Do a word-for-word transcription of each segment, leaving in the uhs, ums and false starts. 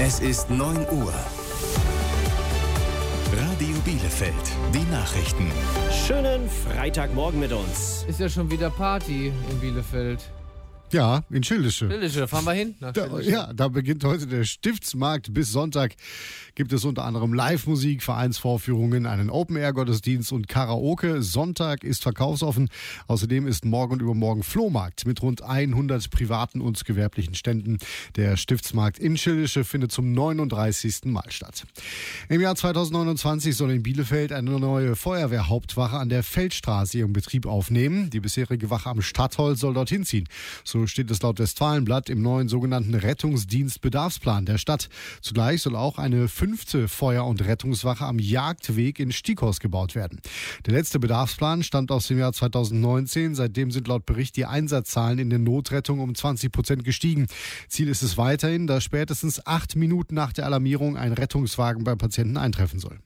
Es ist neun Uhr. Radio Bielefeld, die Nachrichten. Schönen Freitagmorgen mit uns. Ist ja schon wieder Party in Bielefeld. Ja, in Schildische. Schildische, fahren wir hin? Nach Da, ja, da beginnt heute der Stiftsmarkt. Bis Sonntag gibt es unter anderem Live-Musik, Vereinsvorführungen, einen Open-Air-Gottesdienst und Karaoke. Sonntag ist verkaufsoffen. Außerdem ist morgen und übermorgen Flohmarkt mit rund hundert privaten und gewerblichen Ständen. Der Stiftsmarkt in Schildische findet zum neununddreißigsten Mal statt. Im Jahr zweitausendneunundzwanzig soll in Bielefeld eine neue Feuerwehrhauptwache an der Feldstraße ihren Betrieb aufnehmen. Die bisherige Wache am Stadtholz soll dorthin ziehen. So steht es laut Westfalenblatt im neuen sogenannten Rettungsdienstbedarfsplan der Stadt. Zugleich soll auch eine fünfte Feuer- und Rettungswache am Jagdweg in Stieghorst gebaut werden. Der letzte Bedarfsplan stammt aus dem Jahr zweitausendneunzehn. Seitdem sind laut Bericht die Einsatzzahlen in der Notrettung um zwanzig Prozent gestiegen. Ziel ist es weiterhin, dass spätestens acht Minuten nach der Alarmierung ein Rettungswagen beim Patienten eintreffen soll.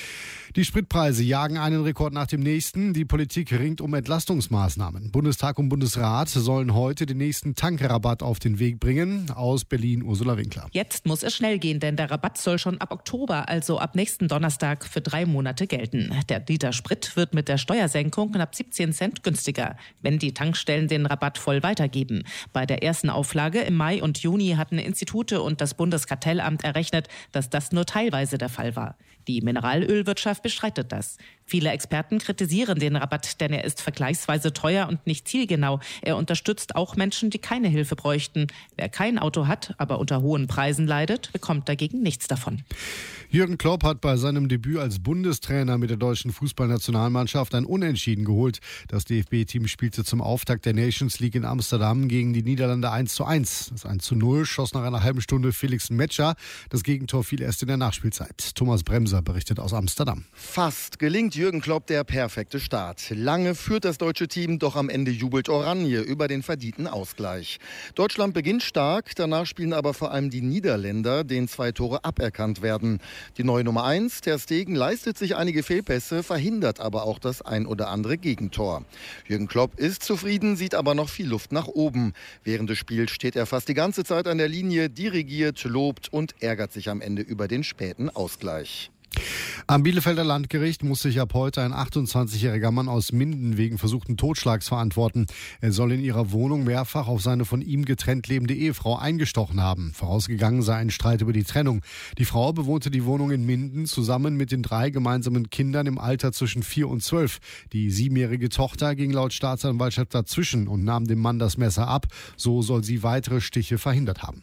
Die Spritpreise jagen einen Rekord nach dem nächsten. Die Politik ringt um Entlastungsmaßnahmen. Bundestag und Bundesrat sollen heute den nächsten Tankrabatt auf den Weg bringen. Aus Berlin Ursula Winkler. Jetzt muss es schnell gehen, denn der Rabatt soll schon ab Oktober, also ab nächsten Donnerstag, für drei Monate gelten. Der Liter Sprit wird mit der Steuersenkung knapp siebzehn Cent günstiger, wenn die Tankstellen den Rabatt voll weitergeben. Bei der ersten Auflage im Mai und Juni hatten Institute und das Bundeskartellamt errechnet, dass das nur teilweise der Fall war. Die Mineralölwirtschaft bestreitet das. Viele Experten kritisieren den Rabatt, denn er ist vergleichsweise teuer und nicht zielgenau. Er unterstützt auch Menschen, die keine Hilfe bräuchten. Wer kein Auto hat, aber unter hohen Preisen leidet, bekommt dagegen nichts davon. Jürgen Klopp hat bei seinem Debüt als Bundestrainer mit der deutschen Fußballnationalmannschaft ein Unentschieden geholt. Das D F B-Team spielte zum Auftakt der Nations League in Amsterdam gegen die Niederlande eins zu eins. Das eins zu null schoss nach einer halben Stunde Felix Metscher. Das Gegentor fiel erst in der Nachspielzeit. Thomas Bremser berichtet aus Amsterdam. Fast gelingt Jürgen Klopp der perfekte Start. Lange führt das deutsche Team, doch am Ende jubelt Oranje über den verdienten Ausgleich. Deutschland beginnt stark, danach spielen aber vor allem die Niederländer, denen zwei Tore aberkannt werden. Die neue Nummer eins, Ter Stegen, leistet sich einige Fehlpässe, verhindert aber auch das ein oder andere Gegentor. Jürgen Klopp ist zufrieden, sieht aber noch viel Luft nach oben. Während des Spiels steht er fast die ganze Zeit an der Linie, dirigiert, lobt und ärgert sich am Ende über den späten Ausgleich. Am Bielefelder Landgericht muss sich ab heute ein achtundzwanzigjähriger Mann aus Minden wegen versuchten Totschlags verantworten. Er soll in ihrer Wohnung mehrfach auf seine von ihm getrennt lebende Ehefrau eingestochen haben. Vorausgegangen sei ein Streit über die Trennung. Die Frau bewohnte die Wohnung in Minden zusammen mit den drei gemeinsamen Kindern im Alter zwischen vier und zwölf. Die siebenjährige Tochter ging laut Staatsanwaltschaft dazwischen und nahm dem Mann das Messer ab. So soll sie weitere Stiche verhindert haben.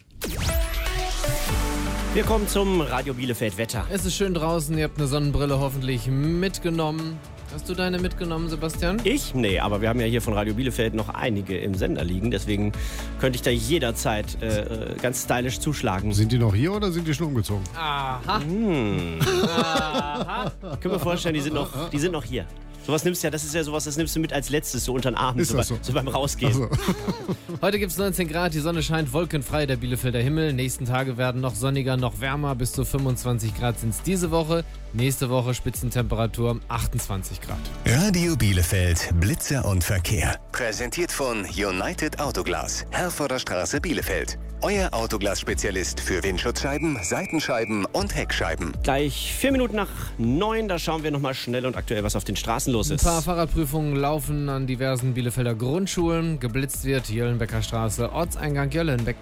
Wir kommen zum Radio Bielefeld Wetter. Es ist schön draußen, ihr habt eine Sonnenbrille hoffentlich mitgenommen. Hast du deine mitgenommen, Sebastian? Ich? Nee, aber wir haben ja hier von Radio Bielefeld noch einige im Sender liegen. Deswegen könnte ich da jederzeit äh, ganz stylisch zuschlagen. Sind die noch hier oder sind die schon umgezogen? Aha. Hm. Aha. Ich kann mir vorstellen, die sind noch, die sind noch hier. Sowas nimmst du ja, das ist ja sowas, das nimmst du mit als letztes, so unter den Arm, so, bei, so? so beim Rausgehen. Also. Heute gibt es neunzehn Grad, die Sonne scheint, wolkenfrei, der Bielefelder Himmel. Nächsten Tage werden noch sonniger, noch wärmer, bis zu fünfundzwanzig Grad sind es diese Woche. Nächste Woche Spitzentemperatur achtundzwanzig Grad. Radio Bielefeld, Blitzer und Verkehr. Präsentiert von United Autoglas, Herforder Straße, Bielefeld. Euer Autoglas-Spezialist für Windschutzscheiben, Seitenscheiben und Heckscheiben. Gleich vier Minuten nach neun, da schauen wir nochmal schnell und aktuell, was auf den Straßen los ist. Ein paar Fahrradprüfungen laufen an diversen Bielefelder Grundschulen. Geblitzt wird Jöllenbecker Straße, Ortseingang Jöllenbeck.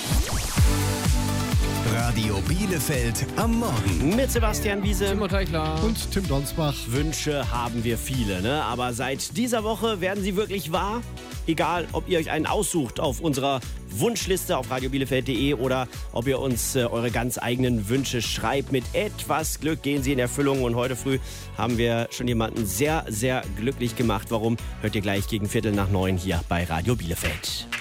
Radio Bielefeld am Morgen. Mit Sebastian Wiese Timo Teichler Und Tim Donsbach. Wünsche haben wir viele, ne? Aber seit dieser Woche werden sie wirklich wahr. Egal, ob ihr euch einen aussucht auf unserer Wunschliste auf radio bielefeld punkt de oder ob ihr uns äh, eure ganz eigenen Wünsche schreibt. Mit etwas Glück gehen sie in Erfüllung. Und heute früh haben wir schon jemanden sehr, sehr glücklich gemacht. Warum? Hört ihr gleich gegen Viertel nach neun hier bei Radio Bielefeld.